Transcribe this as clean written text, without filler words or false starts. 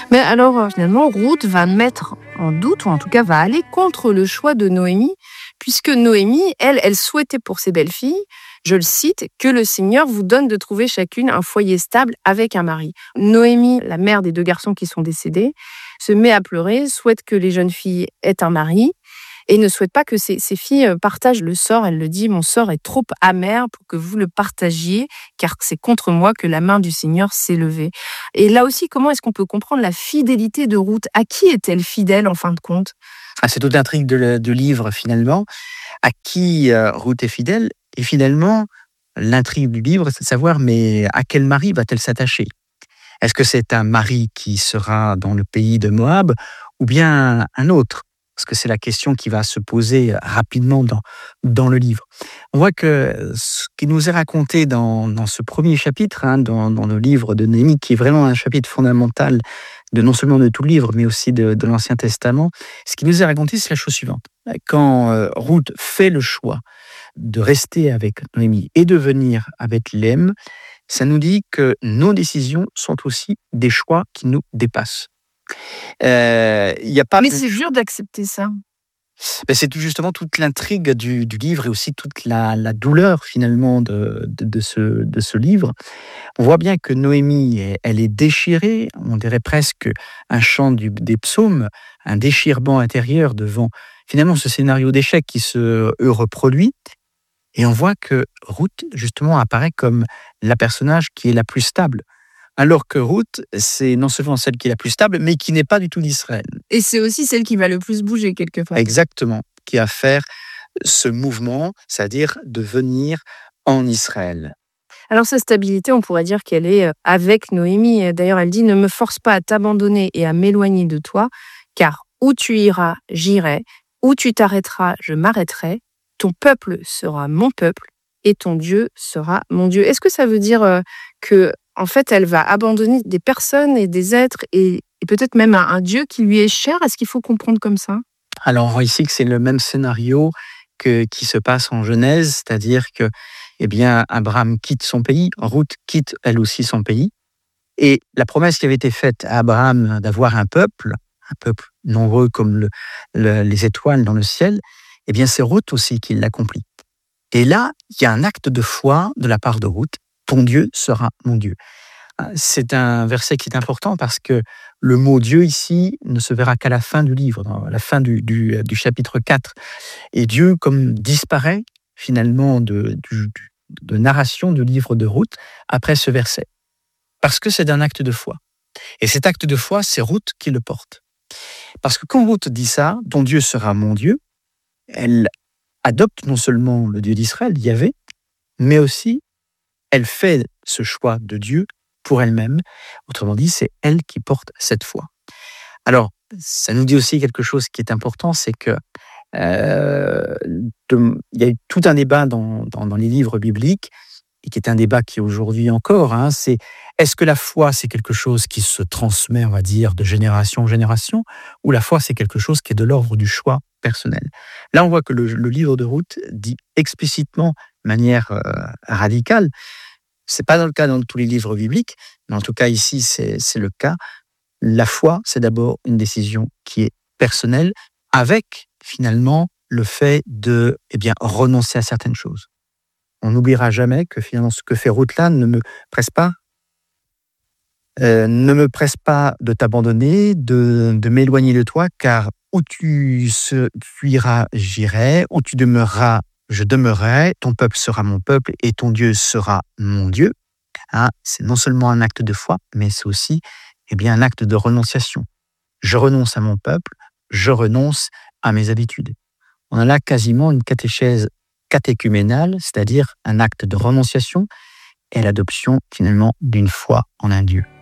Mais alors, finalement, Ruth va mettre en doute, ou en tout cas va aller contre le choix de Noémie, puisque Noémie, elle souhaitait pour ses belles-filles, je le cite, « que le Seigneur vous donne de trouver chacune un foyer stable avec un mari ». Noémie, la mère des 2 garçons qui sont décédés, se met à pleurer, souhaite que les jeunes filles aient un mari, et ne souhaite pas que ses filles partagent le sort. Elle le dit, « Mon sort est trop amer pour que vous le partagiez, car c'est contre moi que la main du Seigneur s'est levée. » Et là aussi, comment est-ce qu'on peut comprendre la fidélité de Ruth ? À qui est-elle fidèle, en fin de compte ? C'est toute l'intrigue de livre, finalement. À qui Ruth est fidèle ? Et finalement, l'intrigue du livre, c'est de savoir, mais à quel mari va-t-elle s'attacher ? Est-ce que c'est un mari qui sera dans le pays de Moab, ou bien un autre ? Parce que c'est la question qui va se poser rapidement dans le livre. On voit que ce qui nous est raconté dans ce premier chapitre, dans le livre de Néhémie, qui est vraiment un chapitre fondamental non seulement de tout le livre, mais aussi de l'Ancien Testament, ce qui nous est raconté, c'est la chose suivante. Quand Ruth fait le choix de rester avec Noémie et de venir à Bethléem, ça nous dit que nos décisions sont aussi des choix qui nous dépassent. Mais c'est dur d'accepter ça. C'est tout justement toute l'intrigue du livre et aussi toute la douleur finalement de ce livre. On voit bien que Noémie, elle est déchirée, on dirait presque un chant des psaumes, un déchirement intérieur devant finalement ce scénario d'échec qui se reproduit. Et on voit que Ruth justement apparaît comme la personnage qui est la plus stable. Alors que Ruth, c'est non seulement celle qui est la plus stable, mais qui n'est pas du tout d'Israël. Et c'est aussi celle qui va le plus bouger quelque part. Exactement, qui va faire ce mouvement, c'est-à-dire de venir en Israël. Alors sa stabilité, on pourrait dire qu'elle est avec Noémie. D'ailleurs, elle dit « Ne me force pas à t'abandonner et à m'éloigner de toi, car où tu iras, j'irai, où tu t'arrêteras, je m'arrêterai, ton peuple sera mon peuple et ton Dieu sera mon Dieu ». Est-ce que ça veut dire que en fait, elle va abandonner des personnes et des êtres et peut-être même un Dieu qui lui est cher? Est-ce qu'il faut comprendre comme ça? Alors, on voit ici que c'est le même scénario qui se passe en Genèse, c'est-à-dire que Abraham quitte son pays, Ruth quitte elle aussi son pays, et la promesse qui avait été faite à Abraham d'avoir un peuple nombreux comme les étoiles dans le ciel, c'est Ruth aussi qui l'accomplit. Et là, il y a un acte de foi de la part de Ruth. Ton Dieu sera mon Dieu. C'est un verset qui est important parce que le mot Dieu ici ne se verra qu'à la fin du livre, à la fin du chapitre 4. Et Dieu comme disparaît finalement de narration du livre de Ruth après ce verset. Parce que c'est un acte de foi. Et cet acte de foi, c'est Ruth qui le porte. Parce que quand Ruth dit ça, ton Dieu sera mon Dieu, elle adopte non seulement le Dieu d'Israël, Yahvé, mais aussi elle fait ce choix de Dieu pour elle-même. Autrement dit, c'est elle qui porte cette foi. Alors, ça nous dit aussi quelque chose qui est important, c'est que il y a eu tout un débat dans les livres bibliques, et qui est un débat qui est aujourd'hui encore, c'est est-ce que la foi, c'est quelque chose qui se transmet, on va dire, de génération en génération, ou la foi, c'est quelque chose qui est de l'ordre du choix personnel. Là, on voit que le livre de Ruth dit explicitement, de manière radicale, c'est pas dans le cas dans tous les livres bibliques, mais en tout cas ici, c'est le cas. La foi, c'est d'abord une décision qui est personnelle, avec finalement le fait de renoncer à certaines choses. On n'oubliera jamais que finalement ce que fait Ruth là ne me presse pas de t'abandonner, de m'éloigner de toi, car où tu iras, j'irai, où tu demeureras, je demeurerai, ton peuple sera mon peuple et ton Dieu sera mon Dieu. C'est non seulement un acte de foi, mais c'est aussi un acte de renonciation. Je renonce à mon peuple, je renonce à mes habitudes. On a là quasiment une catéchèse catéchuménale, c'est-à-dire un acte de renonciation et l'adoption finalement d'une foi en un Dieu.